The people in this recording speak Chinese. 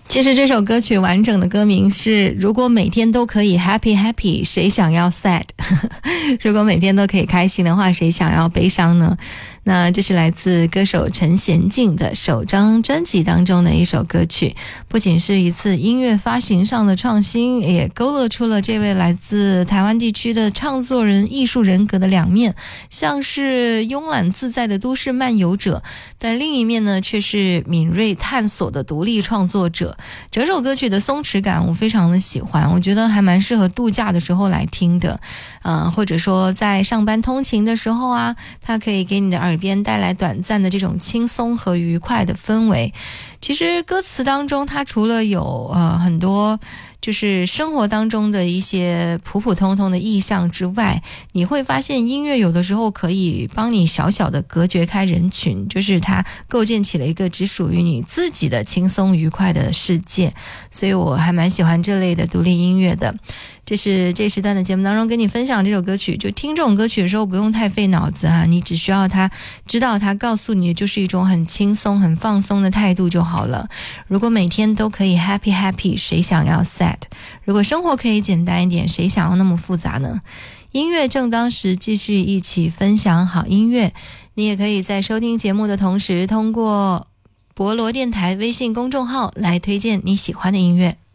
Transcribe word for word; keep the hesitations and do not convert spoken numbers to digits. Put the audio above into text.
其实这首歌曲完整的歌名是如果每天都可以 happy happy 谁想要 sad 如果每天都可以开心的话谁想要悲伤呢？那这是来自歌手陈娴静的首张专辑当中的一首歌曲，不仅是一次音乐发行上的创新，也勾勒出了这位来自台湾地区的唱作人艺术人格的两面，像是慵懒自在的都市漫游者，但另一面呢却是敏锐探索的独立创作者。整首歌曲的松弛感我非常的喜欢，我觉得还蛮适合度假的时候来听的，呃，或者说在上班通勤的时候啊，它可以给你的耳边带来短暂的这种轻松和愉快的氛围。其实歌词当中它除了有呃很多就是生活当中的一些普普通通的意象之外，你会发现音乐有的时候可以帮你小小的隔绝开人群，就是它构建起了一个只属于你自己的轻松愉快的世界，所以我还蛮喜欢这类的独立音乐的。这是这时段的节目当中跟你分享这首歌曲，就听这种歌曲的时候不用太费脑子啊，你只需要它知道它告诉你的就是一种很轻松很放松的态度就好了。如果每天都可以 happy happy 谁想要 sad， 如果生活可以简单一点谁想要那么复杂呢？音乐正当时，继续一起分享好音乐。你也可以在收听节目的同时通过博罗电台微信公众号来推荐你喜欢的音乐。